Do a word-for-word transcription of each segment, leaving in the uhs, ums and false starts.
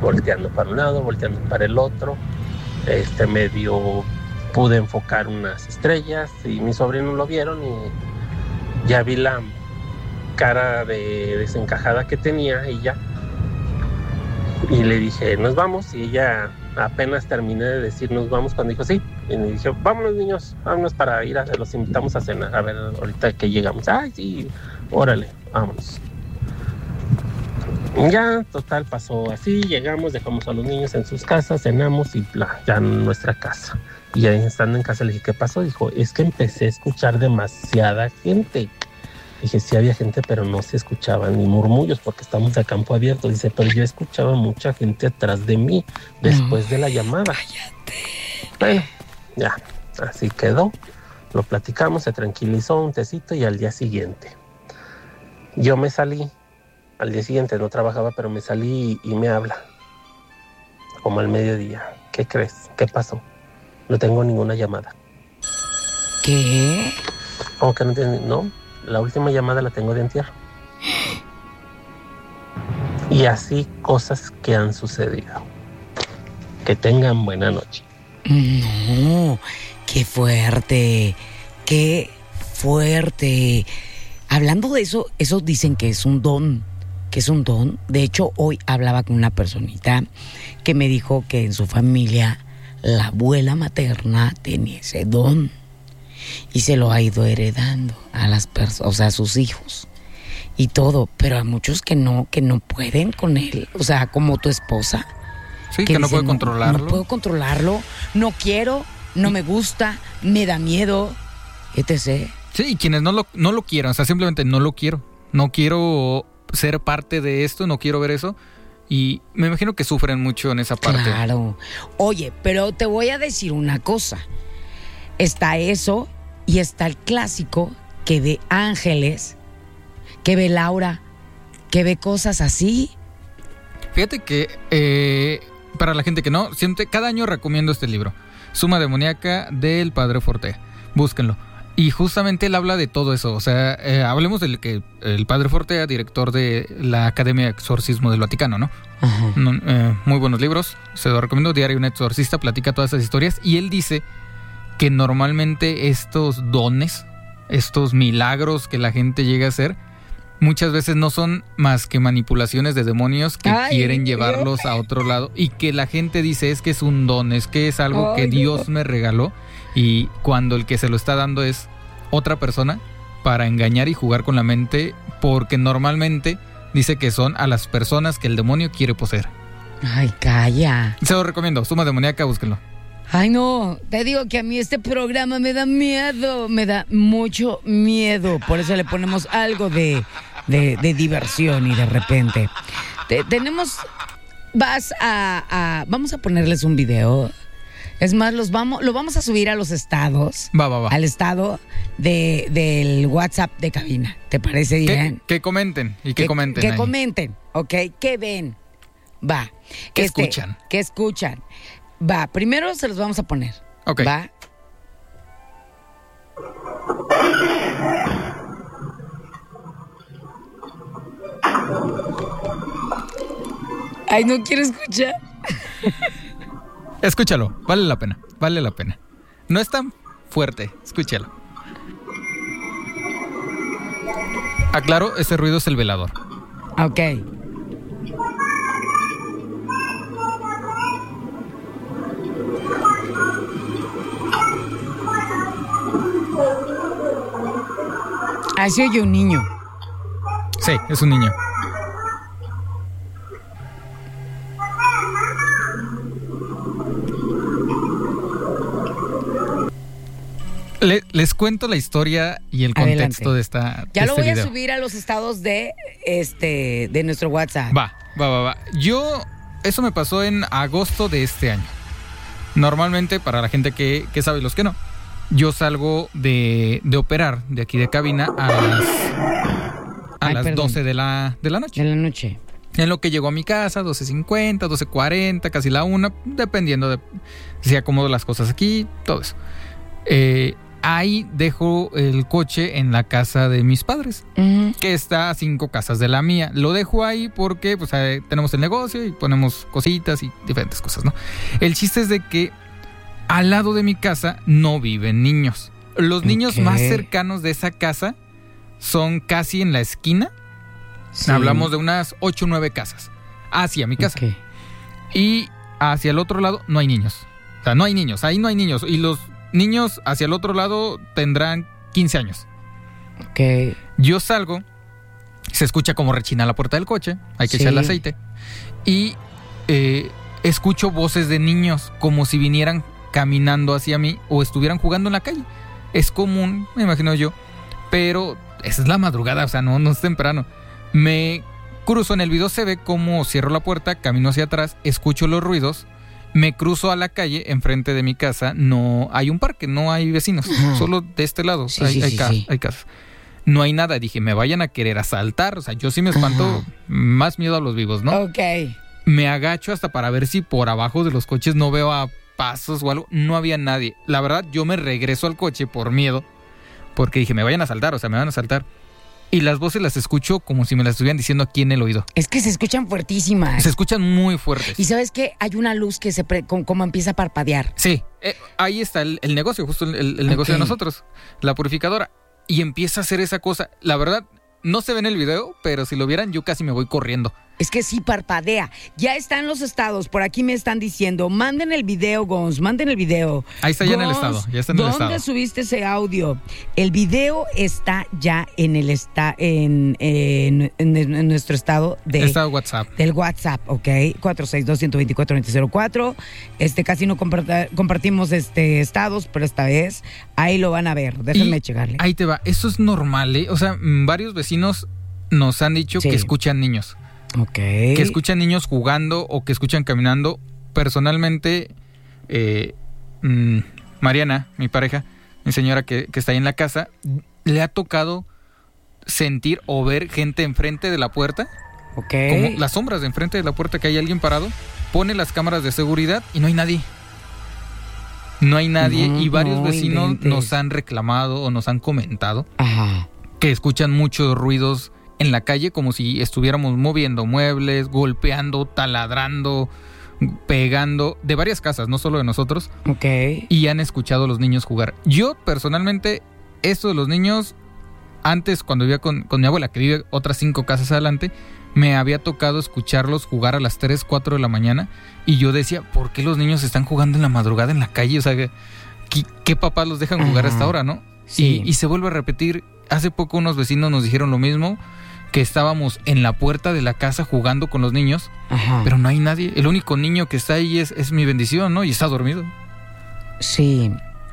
volteando para un lado, volteando para el otro. Este medio pude enfocar unas estrellas y mis sobrinos lo vieron y ya vi la cara de desencajada que tenía ella. Y le dije, nos vamos, y ella apenas terminé de decir nos vamos cuando dijo sí. Y me dije, vámonos niños, vámonos para ir a, los invitamos a cenar, a ver ahorita que llegamos. Ay, sí, órale, vámonos. Ya, total, pasó así, llegamos, dejamos a los niños en sus casas, cenamos y bla, ya en nuestra casa. Y ahí estando en casa le dije, ¿qué pasó? Dijo, es que empecé a escuchar demasiada gente. Dije, sí había gente, pero no se escuchaban ni murmullos porque estamos de campo abierto. Dice, pero yo escuchaba mucha gente atrás de mí después no, de la llamada. Cállate. Bueno, ya, así quedó. Lo platicamos, se tranquilizó, un tecito y al día siguiente. Yo me salí. Al día siguiente no trabajaba, pero me salí y, y me habla. Como al mediodía. ¿Qué crees? ¿Qué pasó? No tengo ninguna llamada. ¿Qué? ¿Cómo que no tienes? No, la última llamada la tengo de entierro. Y así cosas que han sucedido. Que tengan buena noche. No, qué fuerte. Qué fuerte. Hablando de eso, eso dicen que es un don. Que es un don. De hecho, hoy hablaba con una personita que me dijo que en su familia la abuela materna tenía ese don y se lo ha ido heredando a las personas, o sea, a sus hijos y todo, pero hay muchos que no, que no pueden con él, o sea, como tu esposa. Sí, que, que no puede no, controlarlo. No puedo controlarlo, no quiero, no me gusta, me da miedo, etcétera. Sí, y quienes no lo, no lo quieran, o sea, simplemente no lo quiero, no quiero ser parte de esto, no quiero ver eso. Y me imagino que sufren mucho en esa parte. Claro. Oye, pero te voy a decir una cosa. Está eso y está el clásico que ve ángeles, que ve Laura, que ve cosas así. Fíjate que eh, para la gente que no, siempre, cada año recomiendo este libro, Suma Demoníaca del Padre Fortea. Búsquenlo. Y justamente él habla de todo eso. O sea, eh, hablemos del que el Padre Fortea, director de la Academia de Exorcismo del Vaticano, ¿no? Uh-huh. no eh, muy buenos libros, se lo recomiendo. Diario un exorcista, platica todas esas historias. Y él dice que normalmente estos dones, estos milagros que la gente llega a hacer, muchas veces no son más que manipulaciones de demonios que Ay, quieren llevarlos a otro lado. Y que la gente dice, es que es un don, es que es algo Ay, que Dios me regaló. Y cuando el que se lo está dando es otra persona para engañar y jugar con la mente, porque normalmente dice que son a las personas que el demonio quiere poseer. Ay, calla. Se lo recomiendo, Suma Demoníaca, búsquenlo. Ay, no, te digo que a mí este programa me da miedo, me da mucho miedo. Por eso le ponemos algo de, de, de diversión y de repente. Te, tenemos, vas a, a, vamos a ponerles un video. Es más, los vamos, lo vamos a subir a los estados. Va, va, va. Al estado de, del WhatsApp de cabina. ¿Te parece bien? Que, que comenten y que, que comenten. Que ahí. comenten, ¿ok? ¿Qué ven? Va. ¿Qué este, escuchan? ¿Qué escuchan? Va, primero se los vamos a poner. Ok. Va. Ay, no quiero escuchar. Escúchalo, vale la pena, vale la pena. No es tan fuerte, escúchalo. Aclaro, ese ruido es el velador. Ok. Ahí se oye un niño. Sí, es un niño. Le, les cuento la historia y el contexto Adelante. de esta Ya de lo este voy video. a subir a los estados de este de nuestro WhatsApp. Va, va, va, va. Yo, eso me pasó en agosto de este año. Normalmente, para la gente que, que sabe y los que no, yo salgo de, de operar de aquí de cabina a las, a Ay, las perdón. doce de la, de la noche. De la noche. En lo que llego a mi casa, doce cincuenta, doce cuarenta, casi la una, dependiendo de si acomodo las cosas aquí, todo eso. Eh, ahí dejo el coche en la casa de mis padres, uh-huh. que está a cinco casas de la mía. Lo dejo ahí porque pues eh, tenemos el negocio y ponemos cositas y diferentes cosas, ¿no? El chiste es de que al lado de mi casa no viven niños. Los niños okay. más cercanos de esa casa son casi en la esquina. Sí. Hablamos de unas ocho o nueve casas hacia mi casa. Okay. Y hacia el otro lado no hay niños. O sea, no hay niños, ahí no hay niños. Y los niños hacia el otro lado tendrán quince años. Ok. Yo salgo, se escucha como rechina la puerta del coche, hay que sí. echarle aceite. Y eh, escucho voces de niños como si vinieran caminando hacia mí o estuvieran jugando en la calle. Es común, me imagino yo, pero esa es la madrugada, o sea, no, no es temprano. Me cruzo, en el video se ve cómo cierro la puerta, camino hacia atrás, escucho los ruidos, me cruzo a la calle, enfrente de mi casa no hay un parque, no hay vecinos, uh-huh. solo de este lado sí, hay, sí, hay, sí, ca- sí. hay casas. No hay nada, dije, me vayan a querer asaltar, o sea, yo sí me espanto, uh-huh. más miedo a los vivos, ¿no? Ok. Me agacho hasta para ver si por abajo de los coches no veo a pasos o algo, no había nadie. La verdad, yo me regreso al coche por miedo, porque dije, me vayan a asaltar, o sea, me van a asaltar. Y las voces las escucho como si me las estuvieran diciendo aquí en el oído. Es que se escuchan fuertísimas. Se escuchan muy fuertes. Y ¿sabes qué? Hay una luz que se pre- como, como empieza a parpadear. Sí, eh, ahí está el, el negocio, justo el, el okay. negocio de nosotros, la purificadora. Y empieza a hacer esa cosa. La verdad, no se ve en el video, pero si lo vieran, yo casi me voy corriendo. Es que sí parpadea. Ya están los estados. Por aquí me están diciendo, manden el video, Gonz, manden el video. Ahí está Gonz, ya en el estado. Ya está en el estado. ¿Dónde subiste ese audio? El video está ya en el esta, en, en, en, en nuestro estado de estado WhatsApp. Del WhatsApp, ok. cuatro seis dos, uno dos cuatro, dos cero cero cuatro. Este casi no compart- compartimos este estados, pero esta vez ahí lo van a ver. Déjenme y checarle. Ahí te va. Eso es normal, ¿eh? O sea, varios vecinos nos han dicho sí. que escuchan niños. Okay. Que escuchan niños jugando o que escuchan caminando. Personalmente, eh, mmm, Mariana, mi pareja, mi señora que, que está ahí en la casa, le ha tocado sentir o ver gente enfrente de la puerta. Okay. Como las sombras de enfrente de la puerta, que hay alguien parado. Pone las cámaras de seguridad y no hay nadie. No hay nadie no, y varios no vecinos inventes. Nos han reclamado o nos han comentado Ajá. que escuchan muchos ruidos en la calle, como si estuviéramos moviendo muebles, golpeando, taladrando, pegando, de varias casas, no solo de nosotros. Ok. Y han escuchado a los niños jugar. Yo, personalmente, esto de los niños, antes, cuando vivía con, con mi abuela, que vive otras cinco casas adelante, me había tocado escucharlos jugar a las tres, cuatro de la mañana, y yo decía, ¿por qué los niños están jugando en la madrugada en la calle? O sea, ¿qué, qué papás los dejan jugar hasta ahora, no? Sí. Y, y se vuelve a repetir. Hace poco unos vecinos nos dijeron lo mismo, que estábamos en la puerta de la casa jugando con los niños, Ajá. pero no hay nadie. El único niño que está ahí es, es mi bendición, ¿no? Y está dormido. Sí.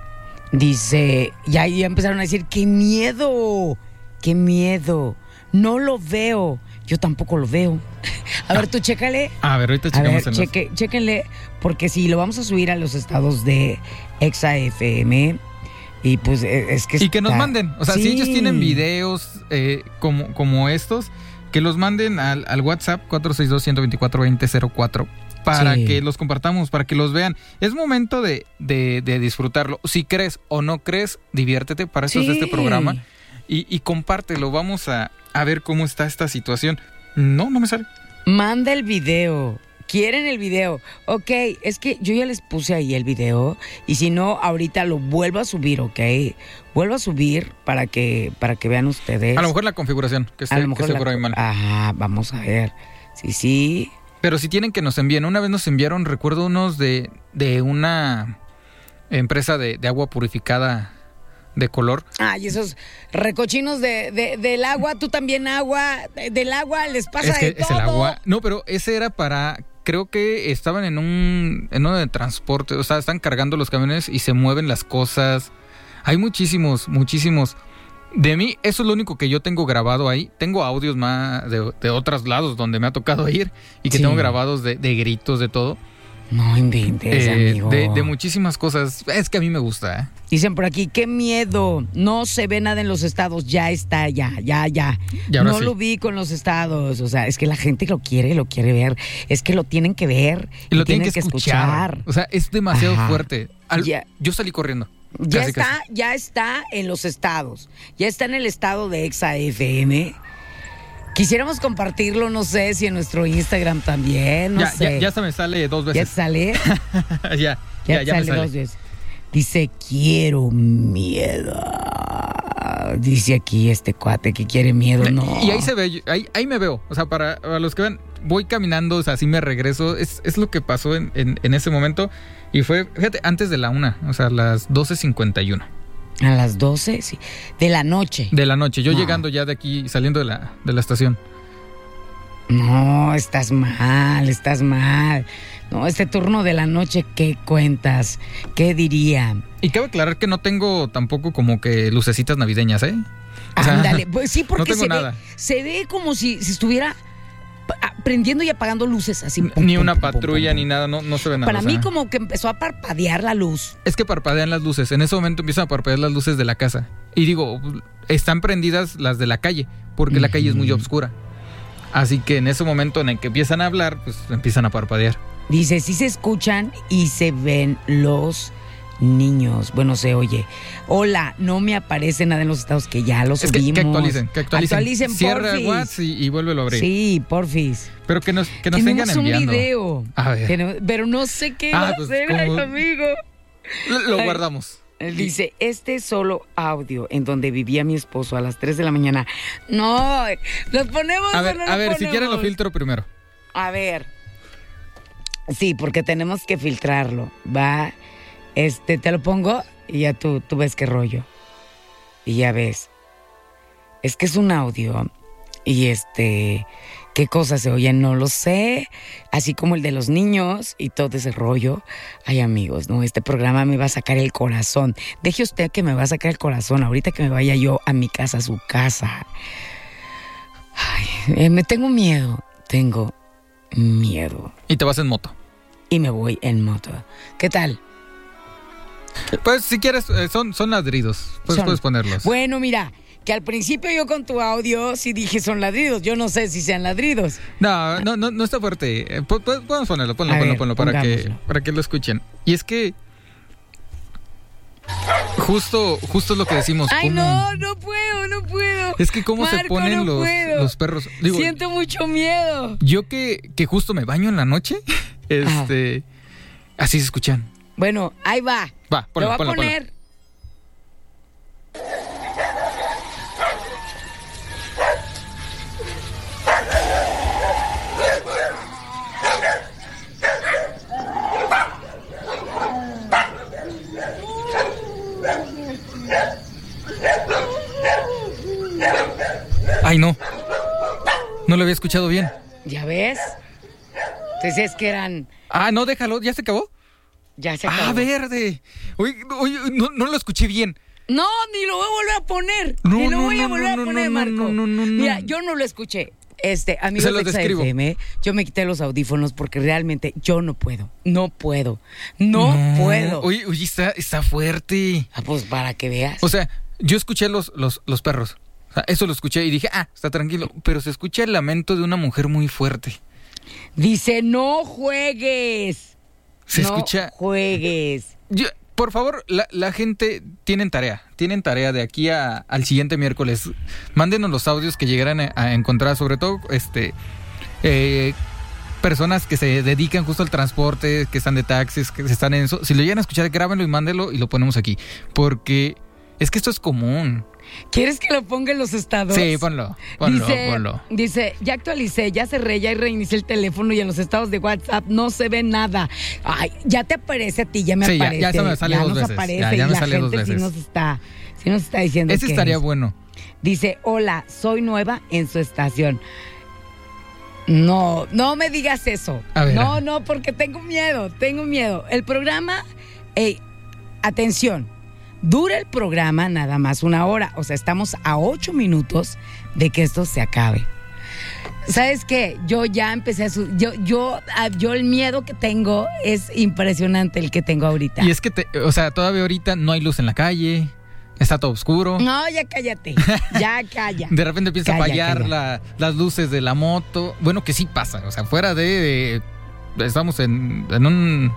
Dice, ya, ya empezaron a decir, ¡qué miedo! ¡Qué miedo! No lo veo. Yo tampoco lo veo. A ver, tú chécale. A ver, ahorita checamos. A ver, cheque, chéquenle, porque si lo vamos a subir a los estados de Exa F M... Y pues es que... Y que nos está... manden. O sea, sí. si ellos tienen videos eh, como, como estos, que los manden al, al WhatsApp cuatro seis dos, uno dos cuatro, dos cero cero cuatro para sí. que los compartamos, para que los vean. Es momento de, de, de disfrutarlo. Si crees o no crees, diviértete. Para eso sí. es este programa. Y, y compártelo. Vamos a, a ver cómo está esta situación. No, no me sale. Manda el video. ¿Quieren el video? Ok, es que yo ya les puse ahí el video y si no, ahorita lo vuelvo a subir, ¿ok? Vuelvo a subir para que para que vean ustedes. A lo mejor la configuración, que esté, que esté por ahí mal. Ajá, vamos a ver. Sí, sí. Pero si tienen que nos envíen. Una vez nos enviaron, recuerdo unos de, de una empresa de, de agua purificada de color. Ay, esos recochinos de, de, del agua, tú también agua, del agua les pasa es que de todo. Es el agua. No, pero ese era para... Creo que estaban en un en uno de transporte, o sea, están cargando los camiones y se mueven las cosas. Hay muchísimos, muchísimos. De mí, eso es lo único que yo tengo grabado ahí. Tengo audios más de, de otros lados donde me ha tocado ir y que sí. tengo grabados de, de gritos, de todo. No inventes, eh, amigo. De, de muchísimas cosas. Es que a mí me gusta, ¿eh? Dicen por aquí, qué miedo. No se ve nada en los estados. Ya está, ya, ya, ya. No sí. lo vi con los estados. O sea, es que la gente lo quiere, lo quiere ver. Es que lo tienen que ver. Y lo tienen, tienen que, escuchar. que escuchar. O sea, es demasiado Ajá. fuerte. Al, yeah. Yo salí corriendo. Ya Casi, está, casi. ya está en los estados. Ya está en el estado de Exa F M. Quisiéramos compartirlo, no sé si en nuestro Instagram también, no ya, sé. ya, ya se me sale dos ¿Ya veces. sale? ya, ya, Ya, ya, sale, me sale. dos veces. Dice, quiero miedo. Dice aquí este cuate que quiere miedo, no. Y ahí se ve, ahí, ahí me veo. O sea, para, para los que ven, voy caminando, o sea, así me regreso. Es, es lo que pasó en, en, en ese momento. Y fue, fíjate, antes de la una, o sea, las doce cincuenta y uno A las doce, sí. De la noche. de la noche. Yo No. llegando ya de aquí, saliendo de la, de la estación. No, estás mal, estás mal. No, este turno de la noche, ¿qué cuentas? ¿Qué diría? Y cabe aclarar que no tengo tampoco como que lucecitas navideñas, ¿eh? O sea, Ándale, pues sí, porque no tengo se, nada. Ve, se ve como si, si estuviera pa- prendiendo y apagando luces así. Ni pum, una pum, pum, patrulla pum, ni pum. nada, no, no se ve nada. Para o sea. mí como que empezó a parpadear la luz. Es que parpadean las luces. En ese momento empiezan a parpadear las luces de la casa. Y digo, están prendidas las de la calle, porque la calle es muy Ujú. oscura. Así que en ese momento en el que empiezan a hablar, pues empiezan a parpadear. Dice, sí se escuchan y se ven los niños. Bueno, se oye. Hola, no me aparece nada en los estados que ya los Es que, subimos. que actualicen, que actualicen. Actualicen, Cierra porfis. WhatsApp y, y vuélvelo a abrir. Sí, porfis. Pero que nos, que nos Tenemos sigan un enviando. video. A ver. Tenemos- pero no sé qué Ah, va a pues, hacer, ¿cómo? ay, amigo. Lo, lo Ay. guardamos. Él dice, este es solo audio en donde vivía mi esposo a las tres de la mañana. No, ¿los ponemos A o ver, no a los ver, si quieren lo ponemos? filtro primero. A ver. Sí, porque tenemos que filtrarlo, ¿va? Este, te lo pongo y ya tú, tú ves qué rollo. Y ya ves. Es que es un audio y este... ¿Qué cosas se oyen? No lo sé. Así como el de los niños y todo ese rollo. Ay, amigos, no, este programa me va a sacar el corazón. Deje usted que me va a sacar el corazón ahorita que me vaya yo a mi casa, a su casa. Ay, eh, me tengo miedo. Tengo miedo. Y te vas en moto. Y me voy en moto. ¿Qué tal? Pues si quieres, eh, son, son ladridos. Pues Son. puedes ponerlos. Bueno, mira, que al principio yo con tu audio sí dije son ladridos. Yo no sé si sean ladridos. No, no, no, no está fuerte. Eh, po- po- Podemos ponerlo, ponlo, A ponlo, ver, ponlo, para que, pongámoslo. para que lo escuchen. Y es que justo, justo es lo que decimos. Ay, cómo- no, no puedo, no puedo. Es que cómo se Marco, ponen no los, puedo. los perros. Digo, Siento mucho miedo. yo que, que justo me baño en la noche, este, así se escuchan. Bueno, ahí va. Va, Lo ponlo, voy a ponlo, ponlo. poner. Ay, no. No lo había escuchado bien. ¿Ya ves? Entonces es que eran... Ah, no, déjalo, ¿ya se acabó? Ya se acabó. Ah, verde. Oye, oye, no, no lo escuché bien. No, ni lo voy a volver a poner. No, ni lo no, voy a no, volver no, a poner, no, Marco. no, no, no, no. Mira, yo no lo escuché. Este, amigos Se lo de Exa describo. F M, yo me quité los audífonos porque realmente yo no puedo. No puedo. No, puedo. Oye, oye, está, está fuerte. Ah, pues para que veas. O sea, yo escuché los, los, los perros. O sea, eso lo escuché y dije, ah, está tranquilo. Pero se escucha el lamento de una mujer muy fuerte. Dice, no juegues. Se no escucha. juegues. Yo- por favor, la, la gente tienen tarea. Tienen tarea de aquí a- al siguiente miércoles. Mándenos los audios que llegaran a, a encontrar, sobre todo este eh, personas que se dedican justo al transporte, que están de taxis, que están en eso. Si lo llegan a escuchar, grábenlo y mándenlo y lo ponemos aquí. Porque es que esto es común. ¿Quieres que lo ponga en los estados? Sí, ponlo, ponlo, dice, ponlo. dice, ya actualicé, ya cerré, ya reinicié el teléfono y en los estados de WhatsApp no se ve nada. Ay, ya te aparece a ti, ya me Sí, ya- aparece. ya se me sale dos nos veces. aparece Ya- ya y me la sale dos gente sí veces. nos está, sí nos está diciendo Ese que estaría es. bueno. Dice, hola, soy nueva en su estación. No, no me digas eso. A ver, a no, ver. no, porque tengo miedo, tengo miedo. El programa, ey, atención, dura el programa nada más una hora. O sea, estamos a ocho minutos de que esto se acabe. ¿Sabes qué? Yo ya empecé a... Su yo, yo, ah, yo el miedo que tengo es impresionante el que tengo ahorita. Y es que, te, o sea, todavía ahorita no hay luz en la calle, está todo oscuro. No, ya cállate, ya calla. De repente empieza Calla, a fallar calla. la- las luces de la moto. Bueno, que sí pasa. O sea, fuera de... de- estamos en, en un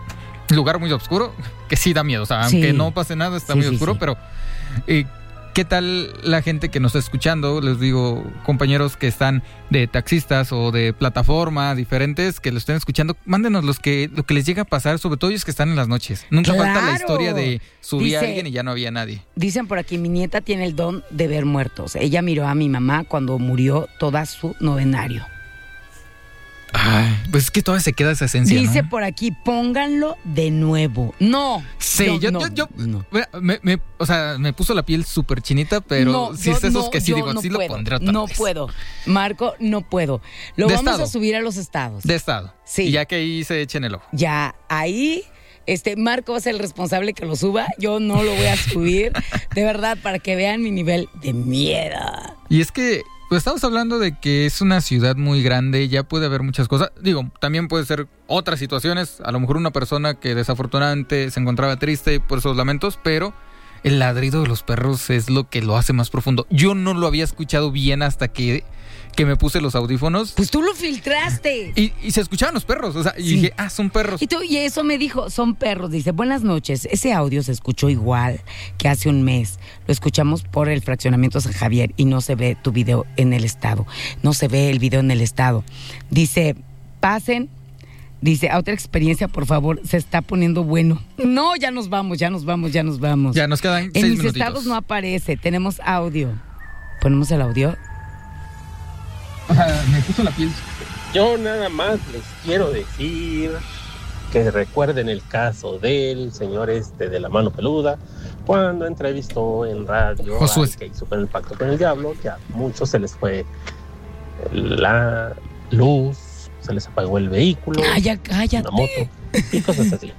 lugar muy oscuro, que sí da miedo. O sea, aunque Sí. no pase nada, está Sí, muy sí, oscuro, sí. pero eh, ¿qué tal la gente que nos está escuchando? Les digo, compañeros que están de taxistas o de plataforma diferentes, que lo estén escuchando, mándenos los que, lo que les llega a pasar, sobre todo ellos que están en las noches. Nunca falta la ¡Claro! historia de subir a Dice- alguien y ya no había nadie. Dicen por aquí, mi nieta tiene el don de ver muertos. Ella miró a mi mamá cuando murió toda su novenario. Ay, pues es que todavía se queda esa esencia, Dice ¿no? por aquí, pónganlo de nuevo. No. Sí, yo, no, yo, yo, no. me, me- o sea, me puso la piel súper chinita, pero No, sí yo es esos no, que sí yo digo, no sí puedo, lo pondré otra No vez. puedo. Marco, no puedo. Lo De vamos estado. a subir a los estados. De estado. Sí. Y ya que ahí se echen el ojo. Ya, ahí, este, Marco es el responsable que lo suba. Yo no lo voy a subir. De verdad, para que vean mi nivel de miedo. Y es que, pues estamos hablando de que es una ciudad muy grande, ya puede haber muchas cosas. Digo, también puede ser otras situaciones. A lo mejor una persona que desafortunadamente se encontraba triste por esos lamentos, pero el ladrido de los perros es lo que lo hace más profundo. Yo no lo había escuchado bien hasta que, que me puse los audífonos. Pues tú lo filtraste. Y, y se escuchaban los perros, o sea, y Sí. dije, ah, son perros. Y, tú- y eso me dijo, son perros. Dice, buenas noches. Ese audio se escuchó igual que hace un mes. Lo escuchamos por el fraccionamiento San Javier y no se ve tu video en el estado. No se ve el video en el estado. Dice, pasen. Dice, a otra experiencia, por favor, se está poniendo bueno. No, ya nos vamos, ya nos vamos, ya nos vamos. Ya nos quedan en seis mis minutitos. estados no aparece. Tenemos audio. ¿Ponemos el audio? O sea, me puso la piel. Yo nada más les quiero decir que recuerden el caso del señor este de la mano peluda, cuando entrevistó en radio Josué. al que hizo con el pacto con el diablo, que a muchos se les fue la luz, se les apagó el vehículo, Calla, cállate. una moto y cosas así.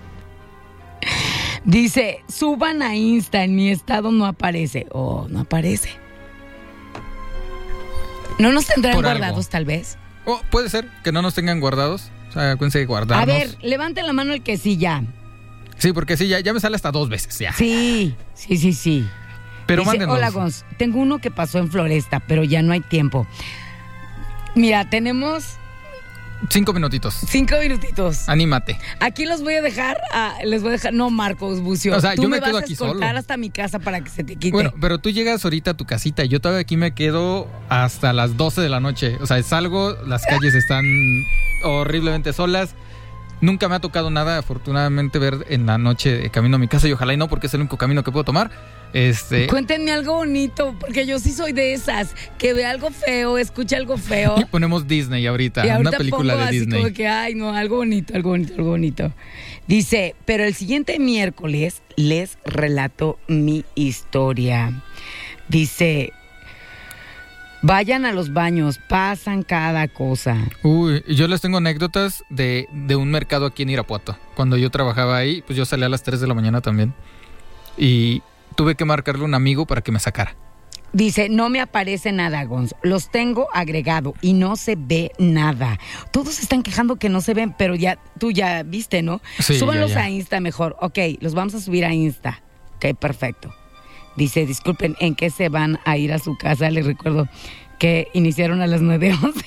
Dice, suban a Insta, en mi estado no aparece. Oh, no aparece. ¿No nos tendrán Por algo. guardados tal vez? Oh, puede ser que no nos tengan guardados. O sea, acuérdense de guardarnos. A ver, levanten la mano el que sí ya. Sí, porque sí, ya, ya me sale hasta dos veces, ya. Sí, sí, sí, sí. Pero Dice, mándenos. hola Gonz, tengo uno que pasó en Floresta, pero ya no hay tiempo. Mira, tenemos Cinco minutitos. cinco minutitos. Anímate. Aquí los voy a dejar, a- les voy a dejar, no Marcos Bucio, O sea, tú yo me, me vas quedo a aquí escoltar solo. hasta mi casa para que se te quite. Bueno, pero tú llegas ahorita a tu casita y yo todavía aquí me quedo hasta las doce de la noche. O sea, salgo, las calles están horriblemente solas. Nunca me ha tocado nada, afortunadamente, ver en la noche de camino a mi casa y ojalá y no, porque es el único camino que puedo tomar. Este, Cuéntenme algo bonito, porque yo sí soy de esas, que ve algo feo, escucha algo feo. y ponemos Disney ahorita, Y ahorita una película pongo de así Disney. como que, ay, no, algo bonito, algo bonito, algo bonito. Dice, pero el siguiente miércoles les relato mi historia. Dice, vayan a los baños, pasan cada cosa. Uy, yo les tengo anécdotas de, de un mercado aquí en Irapuato. Cuando yo trabajaba ahí, pues yo salía a las tres de la mañana también. Y tuve que marcarle a un amigo para que me sacara. Dice, no me aparece nada, Gonz. Los tengo agregado y no se ve nada. Todos se están quejando que no se ven, pero ya, tú ya viste, ¿no? Sí, Súbanlos ya, ya. a Insta mejor. Ok, los vamos a subir a Insta. Ok, perfecto. Dice, disculpen, ¿en qué se van a ir a su casa? Les recuerdo que iniciaron a las nueve once.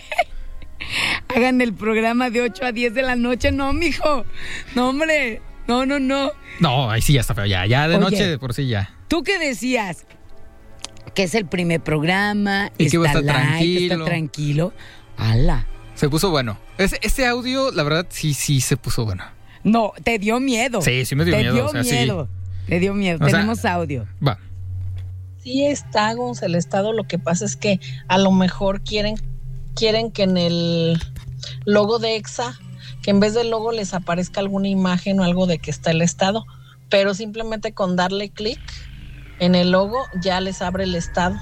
Hagan el programa de ocho a diez de la noche. No, mijo. No, hombre. No, no, no. No, ahí sí ya está feo, ya, ya de Oye. noche de por sí ya. ¿Tú qué decías? Que es el primer programa. Y que va a está estar light, tranquilo. está tranquilo. ¡Hala! Se puso bueno. Ese, ese audio, la verdad, sí, sí se puso bueno. No, te dio miedo. Sí, sí me dio te miedo, Dio o sea, sí. miedo. Te dio miedo. O sea, Tenemos audio. Va. Sí está, Gonz, el estado. Lo que pasa es que a lo mejor quieren, quieren que en el logo de EXA, que en vez del logo les aparezca alguna imagen o algo de que está el estado, pero simplemente con darle clic en el logo ya les abre el estado.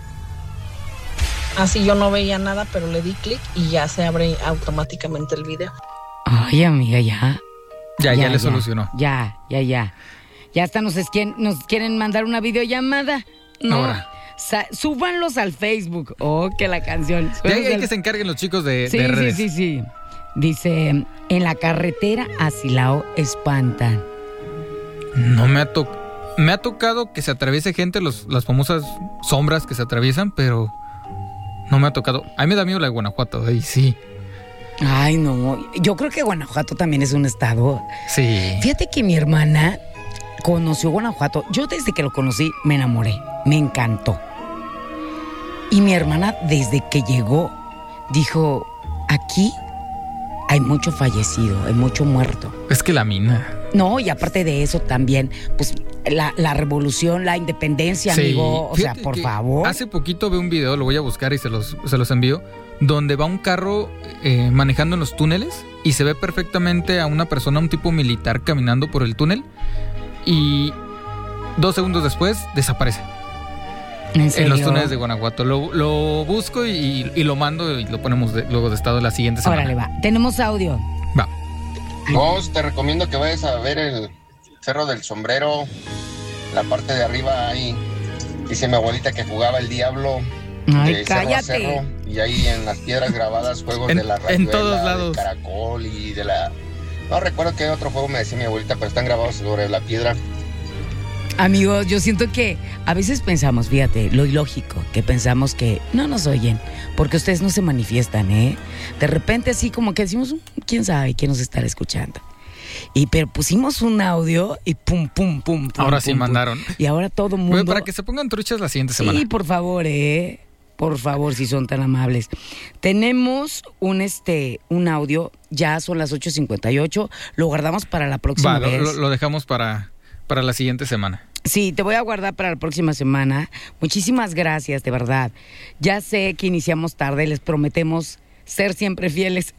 Así yo no veía nada, pero le di clic y ya se abre automáticamente el video. Ay, amiga, ya. Ya, ya, le solucionó. Ya, ya, ya. Ya hasta nos, esquien- nos quieren mandar una videollamada. No. Ahora. Sa- súbanlos al Facebook. Oh, que la canción. Ya Súbanlos hay al- que se encarguen los chicos de, Sí, de sí, redes. sí, sí. Dice, en la carretera a Silao espantan. No me ha tocado. Me ha tocado que se atraviese gente, los, las famosas sombras que se atraviesan, pero no me ha tocado. A mí me da miedo la de Guanajuato, ahí sí. Ay, no. Yo creo que Guanajuato también es un estado. Sí. Fíjate que mi hermana conoció Guanajuato. Yo desde que lo conocí me enamoré. Me encantó. Y mi hermana desde que llegó dijo, aquí hay mucho fallecido, hay mucho muerto. Es que la mina. No, y aparte de eso también, pues la, la revolución, la independencia, Sí. amigo. O sea, Fíjate por que favor. Hace poquito vi un video, lo voy a buscar y se los, se los envío, donde va un carro eh, manejando en los túneles y se ve perfectamente a una persona, un tipo militar caminando por el túnel y dos segundos después desaparece. ¿En serio? En los túneles de Guanajuato. Lo, lo busco y, y lo mando y lo ponemos de, luego de estado la siguiente semana. Órale, va. Tenemos audio. Va. Vos te recomiendo que vayas a ver el Cerro del Sombrero, la parte de arriba ahí. Dice mi abuelita que jugaba el diablo. Ay, de cerro a cállate. cerro, y ahí en las piedras grabadas juegos En- de la en rayuela, todos lados. del caracol y de la... No recuerdo qué otro juego me decía mi abuelita, pero están grabados sobre la piedra. Amigos, yo siento que a veces pensamos, fíjate, lo ilógico, que pensamos que no nos oyen, porque ustedes no se manifiestan, ¿eh? De repente así como que decimos, quién sabe quién nos estará escuchando. Y pero pusimos un audio y pum, pum, pum, pum. Ahora pum, sí pum. mandaron. Y ahora todo el mundo... Bueno, para que se pongan truchas la siguiente semana. Sí, por favor, ¿eh? Por favor, si son tan amables. Tenemos un este un audio, ya son las ocho cincuenta y ocho, lo guardamos para la próxima Va, lo, vez. lo- lo dejamos para, para la siguiente semana. Sí, te voy a guardar para la próxima semana. Muchísimas gracias, de verdad. Ya sé que iniciamos tarde, les prometemos ser siempre fieles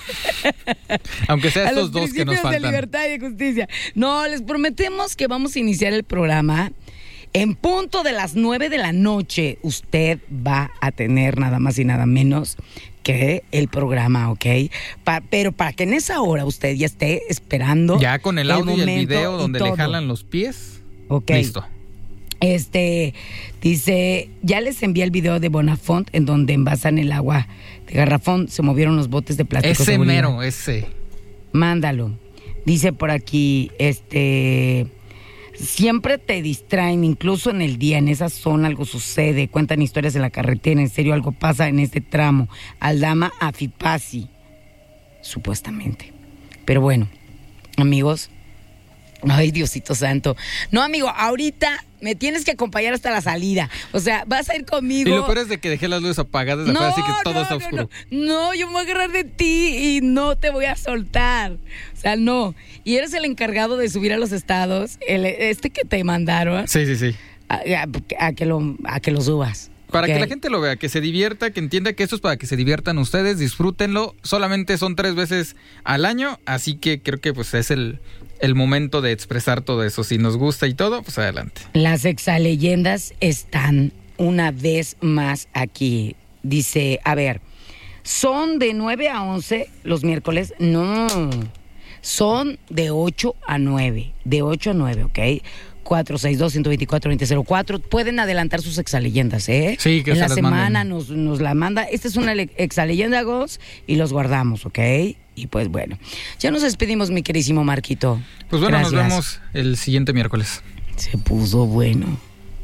Aunque sea a los estos dos que nos principios de faltan. libertad y de justicia. No, les prometemos que vamos a iniciar el programa en punto de las nueve de la noche. Usted va a tener nada más y nada menos que el programa, ¿ok? Pa- pero para que en esa hora usted ya esté esperando. Ya con el audio y el momento video donde le todo. jalan los pies. Ok. Listo. Este, dice, ya les envié el video de Bonafont en donde envasan el agua de garrafón, se movieron los botes de plástico. Ese seguridad. mero, ese. Mándalo. Dice por aquí, este, siempre te distraen, incluso en el día, en esa zona algo sucede, cuentan historias en la carretera, en serio algo pasa en este tramo. Aldama Afipasi, supuestamente. Pero bueno, amigos, ay, Diosito santo. No, amigo, ahorita me tienes que acompañar hasta la salida. O sea, vas a ir conmigo. Y lo peor es de que dejé las luces apagadas afuera, así que todo no, está no, oscuro. No, no, yo me voy a agarrar de ti y no te voy a soltar. O sea, no. Y eres el encargado de subir a los estados, el, este que te mandaron, Sí, sí, sí. a, a- a que, lo, a que lo subas. Para ¿ok? que la gente lo vea, que se divierta, que entienda que esto es para que se diviertan ustedes, disfrútenlo. Solamente son tres veces al año, así que creo que pues es el, el momento de expresar todo eso. Si nos gusta y todo, pues adelante. Las exaleyendas están una vez más aquí. Dice, a ver, ¿son de nueve a once los miércoles? No, son de ocho a nueve. De ocho a nueve, ¿ok? cuatro seis dos, uno dos cuatro, dos cero cero cuatro. Pueden adelantar sus exaleyendas, ¿eh? Sí, que en se la las semana manden. nos, nos la manda. Esta es una le- exaleyenda, Gos, y los guardamos, ¿ok? Y pues bueno, ya nos despedimos, mi queridísimo Marquito. Pues bueno, Gracias. nos vemos el siguiente miércoles. Se puso bueno.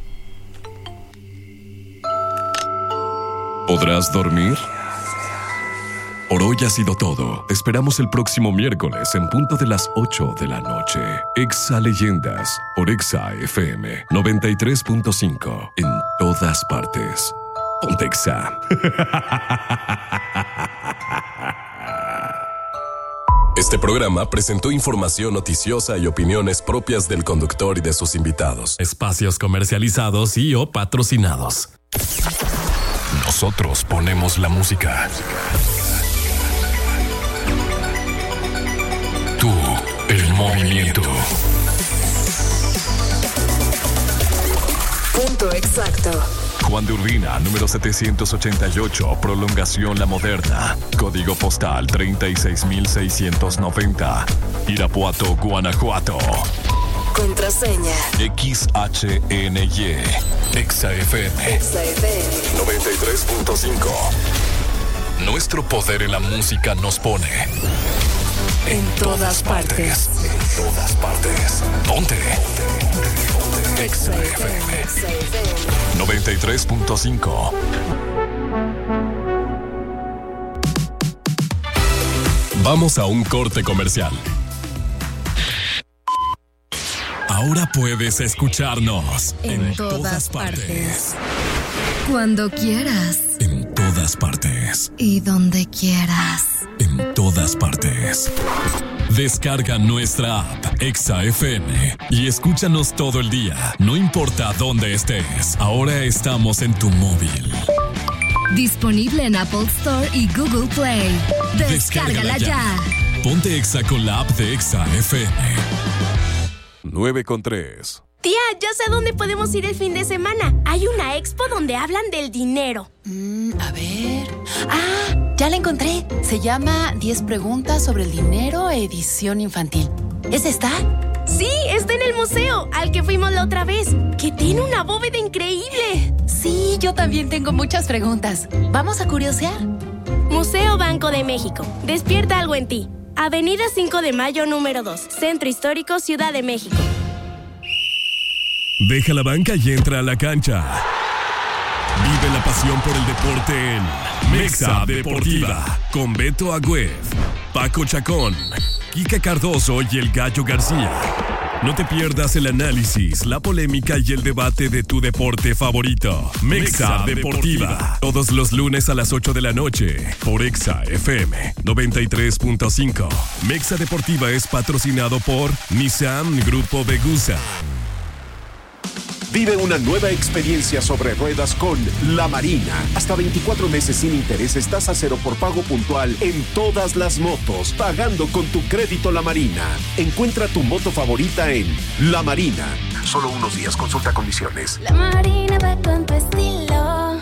¿Podrás dormir? Por hoy ha sido todo. Te esperamos el próximo miércoles en punto de las ocho de la noche. Exa Leyendas por Exa F M noventa y tres punto cinco en todas partes. Ponte Exa. Este programa presentó información noticiosa y opiniones propias del conductor y de sus invitados. Espacios comercializados y o patrocinados. Nosotros ponemos la música. Tú, el movimiento. Punto exacto. Juan de Urbina, número setecientos ochenta y ocho, Prolongación La Moderna. Código postal treinta y seis mil seiscientos noventa. Irapuato, Guanajuato. Contraseña. X H N Y. Exa F M. Exa F M. noventa y tres punto cinco. Nuestro poder en la música nos pone En todas partes. En todas partes. Ponte. Exa F M. Exa F M. noventa y tres punto cinco. Vamos a un corte comercial. Ahora puedes escucharnos en, en todas, todas partes. partes. Cuando quieras. En todas partes. Y donde quieras. En todas partes. Descarga nuestra app Exa F M y escúchanos todo el día, no importa dónde estés. Ahora estamos en tu móvil. Disponible en Apple Store y Google Play. Descárgala, Descárgala ya. ya. Ponte Exa con la app de Exa F M. nueve con tres. Tía, ya sé dónde podemos ir el fin de semana. Hay una expo donde hablan del dinero. Mm, a ver... ¡Ah! Ya la encontré. Se llama diez preguntas sobre el dinero, edición infantil. ¿Es esta? Sí, está en el museo, al que fuimos la otra vez, que tiene una bóveda increíble. Sí, yo también tengo muchas preguntas. ¿Vamos a curiosear? Museo Banco de México. Despierta algo en ti. Avenida cinco de Mayo, número dos. Centro Histórico, Ciudad de México. Deja la banca y entra a la cancha. Vive la pasión por el deporte en Mexa Deportiva, con Beto Agüed, Paco Chacón, Kika Cardoso y el Gallo García. No te pierdas el análisis, la polémica y el debate de tu deporte favorito. Mexa Deportiva, todos los lunes a las ocho de la noche, por Exa F M noventa y tres punto cinco. Mexa Deportiva es patrocinado por Nissan Grupo Vegusa. Vive una nueva experiencia sobre ruedas con La Marina. Hasta veinticuatro meses sin intereses, tasa cero por pago puntual en todas las motos, pagando con tu crédito La Marina. Encuentra tu moto favorita en La Marina. Solo unos días, consulta condiciones. La Marina va con tu estilo.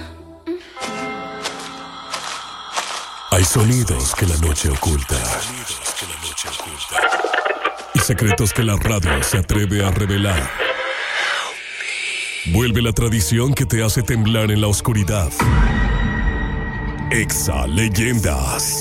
Hay sonidos que la noche oculta. Y secretos que la radio se atreve a revelar. Vuelve la tradición que te hace temblar en la oscuridad. Exa Leyendas.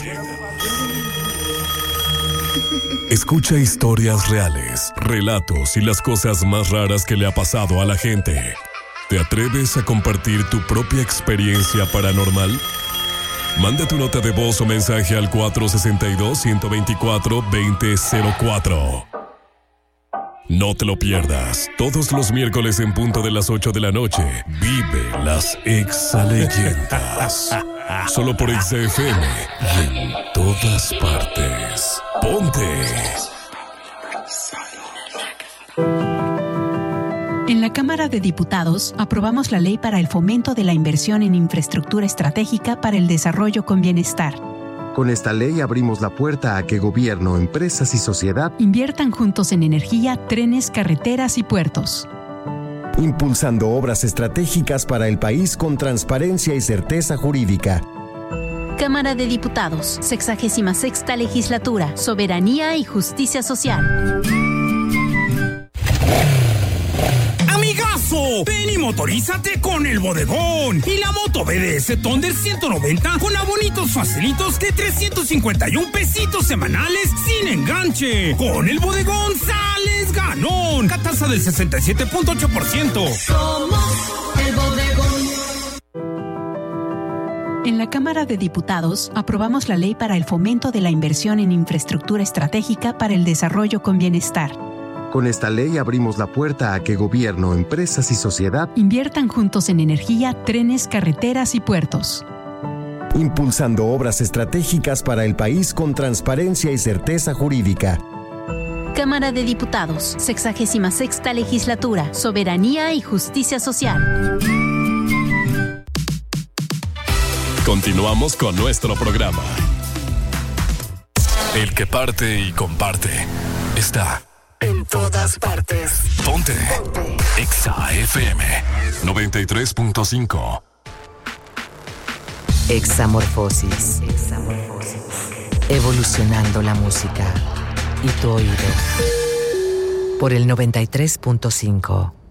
Escucha historias reales, relatos y las cosas más raras que le ha pasado a la gente. ¿Te atreves a compartir tu propia experiencia paranormal? Manda tu nota de voz o mensaje al cuatro seis dos, uno dos cuatro, dos cero cero cuatro. No te lo pierdas. Todos los miércoles en punto de las ocho de la noche. Vive las Exaleyendas. Solo por Exa F M y en todas partes. Ponte. En la Cámara de Diputados aprobamos la ley para el fomento de la inversión en infraestructura estratégica para el desarrollo con bienestar. Con esta ley abrimos la puerta a que gobierno, empresas y sociedad inviertan juntos en energía, trenes, carreteras y puertos. Impulsando obras estratégicas para el país con transparencia y certeza jurídica. Cámara de Diputados, sexagésima sexta legislatura, soberanía y justicia social. ¡Amigazo! Ven y motorízate con el bodegón. Y la moto B D S Thunder ciento noventa con abonitos facilitos de trescientos cincuenta y un pesitos semanales sin enganche. Con el bodegón sales ganón. Catasa del sesenta y siete punto ocho por ciento. Somos el bodegón. En la Cámara de Diputados aprobamos la ley para el fomento de la inversión en infraestructura estratégica para el desarrollo con bienestar. Con esta ley abrimos la puerta a que gobierno, empresas y sociedad inviertan juntos en energía, trenes, carreteras y puertos. Impulsando obras estratégicas para el país con transparencia y certeza jurídica. Cámara de Diputados, sexagésima sexta legislatura, soberanía y justicia social. Continuamos con nuestro programa. El que parte y comparte está en todas partes. Ponte. Ponte. Exa F M noventa y tres punto cinco. Examorfosis. Examorfosis. Evolucionando la música y tu oído. Por el noventa y tres punto cinco.